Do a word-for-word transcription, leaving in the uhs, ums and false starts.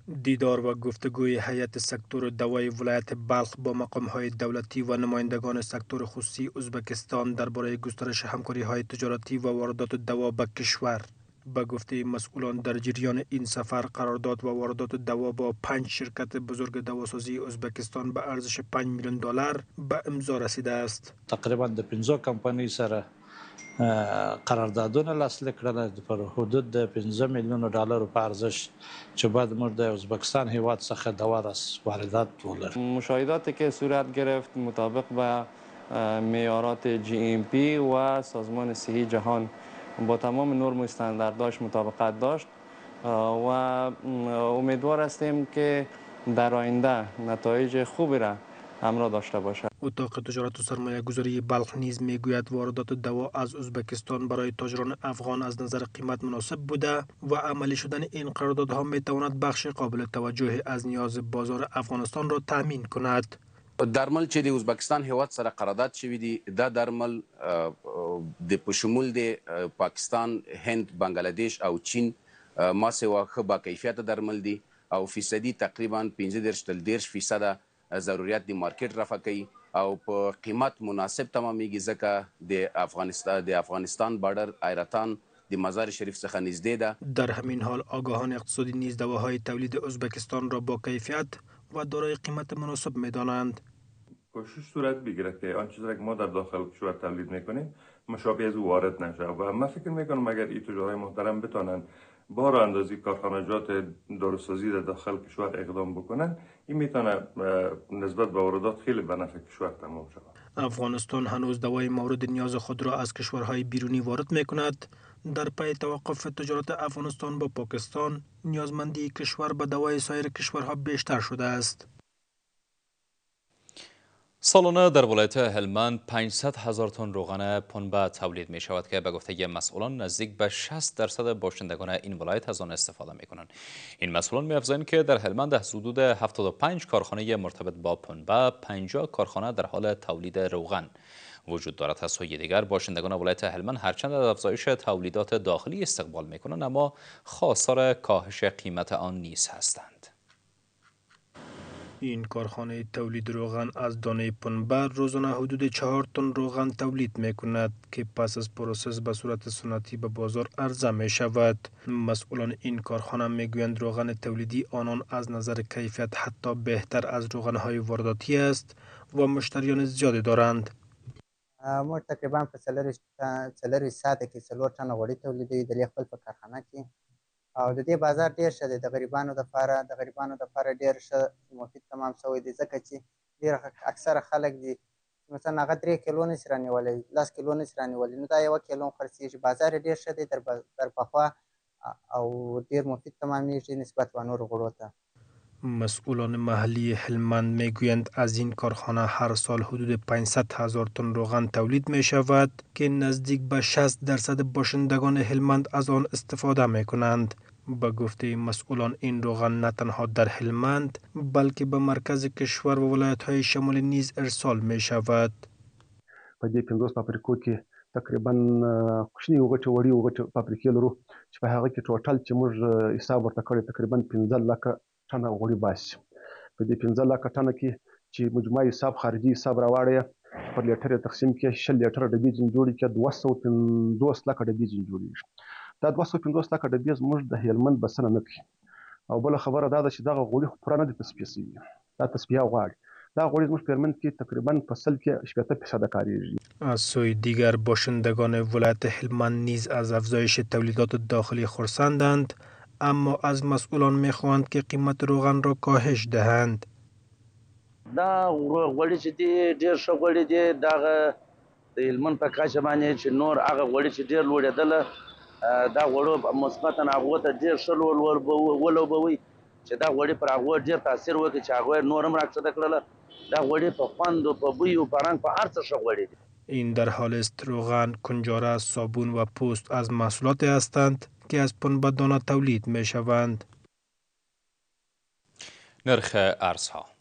دیدار و گفتگوی هیئت سکتور دوای ولایت بلخ با مقام‌های دولتی و نمایندگان سکتور خصوصی ازبکستان درباره گسترش همکاری‌های تجارتی و واردات دوا به کشور. به گفته مسئولان در جریان این سفر قرارداد و واردات دوا با پنج شرکت بزرگ دواسازی ازبکستان به ارزش پنج میلیون دلار به امضا رسیده است. تقریبا د پنځه کمپنۍ سره قراردادونه لاسلیک کړل پر حدود د پنځه میلیون ډالر په ارزش چې بعد موږ د ازبکستان هیواد څخه دوا واردات ولرو. مشاهداتی که صورت گرفت مطابق با معیارات جی ام پی و سازمان صحی جهان با تمام نرم و استاندارداش مطابقت داشت و امیدوار هستیم که در آینده نتایج خوبی را همراه داشته باشد. اتاق تجارت و سرمایه گذاری بلخ نیز میگوید واردات دوا از ازبکستان برای تاجران افغان از نظر قیمت مناسب بوده و عملی شدن این قراردادها میتواند بخش قابل توجه از نیاز بازار افغانستان را تامین کند. درمل چې د ازبکستان هیواد سره قرارداد شوی دی دا درمل د په شمول د پاکستان، هند، بنگلاديش او چین ما سوا ښه با کیفیت درمل دی او فیصدي تقریبا پنځه دېرش تر دېرش فیصده ضرورت د مارکیټ رفع کوي او په قیمت مناسب تمامیږي ځکه د افغانستان د افغانستان بارډر ایرتان د مزار شریف څخه نږدې ده. در همین حال آگاهان اقتصادی نیز دواهای تولید ازبکستان را با کیفیت و دارای قیمت مناسب می‌دانند. کوشش صورت بگیره که آن چیزی که ما در داخل کشور تولید میکنیم مشابه از او وارد نشه و من فکر میکنم اگر این تجارای محترم بتونن با راه اندازی کارخانجات داروسازی در داخل کشور اقدام بکنن این میتونه نسبت به واردات خیلی به نفع کشور تمام شود. افغانستان هنوز دوای مورد نیاز خود را از کشورهای بیرونی وارد میکند. در پی توقف تجارت افغانستان با پاکستان نیازمندی کشور به دوای سایر کشورها بیشتر شده است. سالانه در ولایت هلمند پانصد هزار تن روغن پنبه تولید می شود که به گفته مسئولان نزدیک به شصت درصد باشندگان این ولایت از آن استفاده می کنند. این مسئولان می افزایند که در هلمند از حدود هفتاد و پنج کارخانه مرتبط با پنبه پنجاه کارخانه در حال تولید روغن وجود دارد. از سوی دیگر باشندگان ولایت هلمند هرچند از افزایش تولیدات داخلی استقبال می کنند اما خواستار کاهش قیمت آن نیز هستند. این کارخانه تولید روغن از دانه پنبه روزانه حدود چهار تن روغن تولید می کند که پس از پروسس به صورت سنتی به بازار عرضه می شود. مسئولان این کارخانه می گویند روغن تولیدی آنان از نظر کیفیت حتی بهتر از روغن های وارداتی است و مشتریان زیادی دارند. ما تقریبا په څلور ساعته کې څلور ټنه غوړي تولیدوي د خپل په کارخانه کې او د دې بازار ډیر ښه دی د غریبانو لپاره د غریبانو لپاره ډیر ښه مفید تمام شوی دی ځکه چې ډیر اکثره خلک دي مثلا هغه درې کیلو نشي رانیولی لس کیلو نشي رانیولی نو دا یوه کیلو خرڅېږي بازار یې ډیر ښه دی در پخوا او ډیر مفید تمامیږي نسبت به نورو غوړو ته. مسئولان محلی هلمند میگویند از این کارخانه هر سال حدود پانصد هزار تن روغن تولید می شود که نزدیک به شصت درصد باشندگان هلمند از آن استفاده می کنند. به گفته مسئولان این روغن نه تنها در هلمند بلکه به مرکز کشور و ولایت های شمالی نیز ارسال می شود. په دې پنځوس فابریکو کې تقریبا کوچني او غټ وړي او غټ فابریکې لرو چې په هغه کې ټوټل چې موږ حساب ورته کړی تقریبا پنځه لکه ټنه غوړي باسي. په دې پنځه لکه ټنه کې چې مجموعي حساب خارجي حساب راوړی پر لیټر تقسیم کې شل لیټر ډبې ځین جوړي کې دوه سوه پنځوس لکه ډبې ځین جوړیږي. دا دوه سوه پنځوس لکه ډبې زموږ د هلمند بسنه نه کوي او بله خبره دا ده چې دغه غوړي پوره نه دي تصفیه شوي دا تصفیه غواړي. دا غوړي زموږ په هلمند کې تقریبا په سل کې شپېته فیصده کاریږي. از سوی دیگر باشندگان ولایت هلمند نیز از افزایش تولیدات داخلی خرسندند اما از مسئولان میخواهند که قیمت روغن را کاهش دهند. دا غوړي چې دی ډیر ښه غوړي دی دغه د هلمند په کچه باندې چې نور هغه غوړي چې ډیر لوړېدله دا غوړو مثبتا هغو ته ډیر ښه ولوبوي چې دا غوړي پر هغو ډیر تاثیر وکړي چې هغوی نور هم راکښته کړله. دا غوړي په خوند و په بوی و په رنګ په هر څه ښه غوړي دي. این در حال است روغن، کنجاره، صابون و پوست از محصولات هستند که از پنبه دانه تولید می شوند. نرخ ارزها